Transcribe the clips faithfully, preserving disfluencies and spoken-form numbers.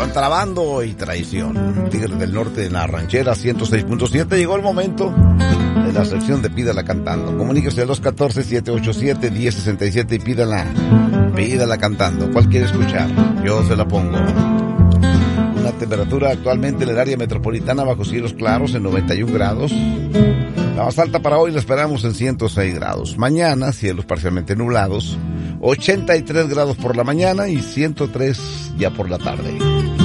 Contrabando y traición. Tigres del Norte en la ranchera ciento seis punto siete. Llegó el momento de la sección de Pídala Cantando. Comuníquese al dos uno cuatro, siete ocho siete, uno cero seis siete y pídala, pídala cantando. ¿Cuál quiere escuchar? Yo se la pongo. Una temperatura actualmente en el área metropolitana bajo cielos claros en noventa y un grados. La más alta para hoy la esperamos en ciento seis grados. Mañana, cielos parcialmente nublados, ochenta y tres grados por la mañana y ciento tres ya por la tarde.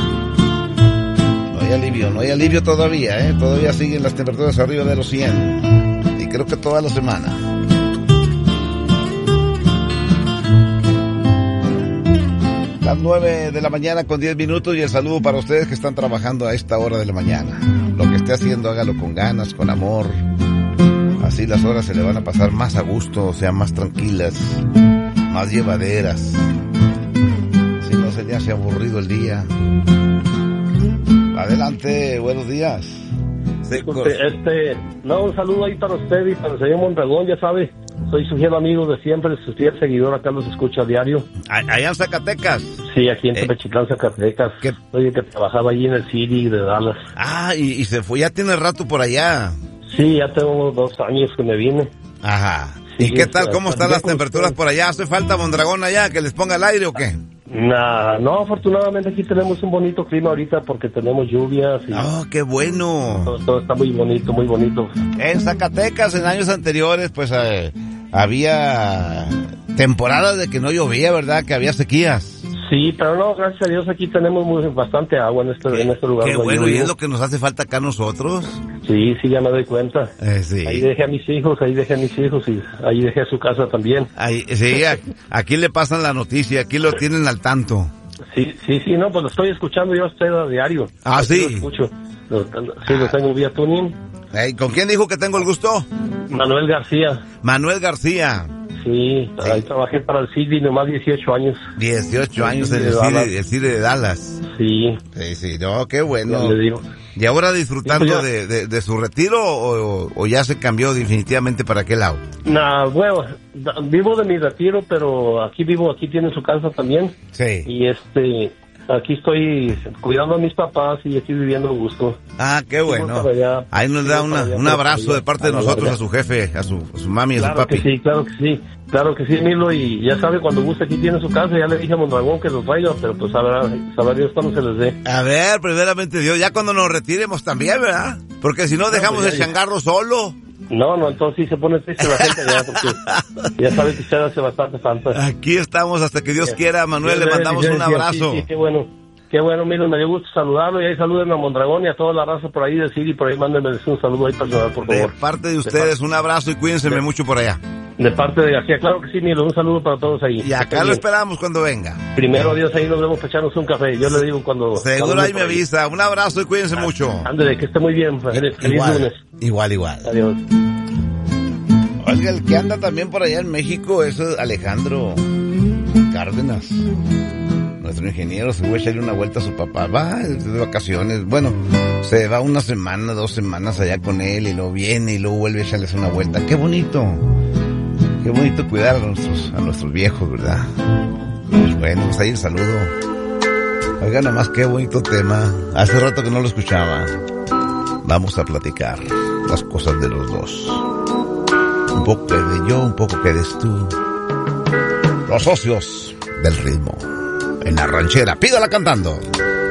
No hay alivio, no hay alivio todavía, ¿eh? Todavía siguen las temperaturas arriba de los cien. Y creo que toda la semana. Las nueve de la mañana con diez minutos y el saludo para ustedes que están trabajando a esta hora de la mañana. Lo que esté haciendo, hágalo con ganas, con amor. Así las horas se le van a pasar más a gusto, o sea, más tranquilas, más llevaderas. Si no se le hace aburrido el día. Adelante, buenos días. Disculpe, este, no, un saludo ahí para usted y para el señor Mondragón, ya sabe. Soy su fiel amigo de siempre, su fiel seguidor, acá los escucha a diario. Allá en Zacatecas. Sí, aquí en Tepechiclán, Zacatecas. ¿Qué? Oye, que trabajaba allí en el City de Dallas. Ah, y, y se fue, ya tiene rato por allá. Sí, ya tengo dos años que me vine. Ajá. Sí, ¿Y qué tal? está, ¿Cómo están las temperaturas usted. por allá? ¿Hace falta Mondragón allá que les ponga el aire o qué? Nah, no, afortunadamente aquí tenemos un bonito clima ahorita porque tenemos lluvias. Y ¡Oh, qué bueno! todo, todo está muy bonito, muy bonito. En Zacatecas, en años anteriores, pues eh, había temporadas de que no llovía, ¿verdad? Que había sequías. Sí, pero no, gracias a Dios aquí tenemos muy, bastante agua en este, en este lugar. Qué bueno, y es lo que nos hace falta acá a nosotros. Sí, sí, ya me doy cuenta. Eh, sí. Ahí dejé a mis hijos, ahí dejé a mis hijos y ahí dejé a su casa también. Ahí, sí, a- aquí le pasan la noticia, aquí lo tienen al tanto. Sí, sí, sí, no, pues lo estoy escuchando yo a usted a diario. Ah, Así sí. Lo escucho. Lo, sí, lo tengo vía tuning. Eh, ¿Con quién dijo que tengo el gusto? Manuel García. Manuel García. Sí, ahí trabajé para el City nomás dieciocho años. dieciocho años Sí, en de el Dallas. cine, el cine de Dallas. Sí, Sí, sí, no, qué bueno. ya le digo. ¿Y ahora disfrutando Sí, pues ya. de, de, de su retiro o, o ya se cambió definitivamente para aquel lado? Nah, bueno, da- vivo de mi retiro, pero aquí vivo, aquí tiene su casa también. Sí. Y este, aquí estoy cuidando a mis papás y aquí viviendo a gusto. Ah, qué bueno. para allá. Ahí nos Sí, da voy una, para allá, un voy abrazo para allá, de parte de a la nosotros larga. a su jefe, a su, a su mami, a su Claro papi. que sí, claro que sí, claro que sí, Milo, y ya sabe, cuando guste aquí tiene su casa, ya le dije a Mondragón que los traiga, pero pues sabrá, sabrá Dios cuando se les dé. A ver, primeramente Dios, ya cuando nos retiremos también, ¿verdad? Porque si no dejamos pues el ya, ya. changarro solo. No, no, entonces sí se pone triste la gente ya, porque ya sabe que usted hace bastante falta. Aquí estamos hasta que Dios quiera, Manuel, le Dios mandamos un bendiciones, abrazo. Sí, sí, qué bueno. Qué bueno, Milo, me dio gusto saludarlo y ahí saluden a Mondragón y a toda la raza por ahí de City, por ahí mándenme un saludo ahí personal, por De favor. parte de ustedes, un abrazo y cuídense De- mucho por allá. De parte de García, claro que sí, Milo, un saludo para todos ahí. Y Que acá estén lo bien. esperamos cuando venga. Primero Dios, ahí nos vemos para echarnos un café, yo le digo cuando... Seguro cuando ahí por me avisa. Un abrazo y cuídense mucho. Ándale, que esté muy bien, feliz, feliz Igual, lunes. igual, igual. Adiós. Oiga, el que anda también por allá en México es Alejandro Cárdenas. Nuestro ingeniero se fue a echarle una vuelta a su papá. Va de vacaciones. Bueno, se va una semana, dos semanas allá con él y luego viene y luego vuelve a echarles una vuelta. ¡Qué bonito! Qué bonito cuidar a nuestros, a nuestros viejos, ¿verdad? Pues bueno, pues ahí el saludo. Oiga, nomás qué bonito tema. Hace rato que no lo escuchaba. Vamos a platicar las cosas de los dos. Un poco de yo, un poco que des tú. Los socios del ritmo. En la ranchera, pídala cantando.